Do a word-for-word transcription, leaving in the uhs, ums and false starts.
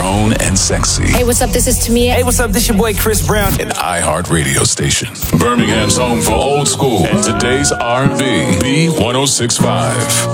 grown and sexy. Hey, what's up? This is Tamia. Hey, what's up? This your boy Chris Brown. An iHeart radio station. Birmingham's home for old school and today's R and B. B one oh six point five.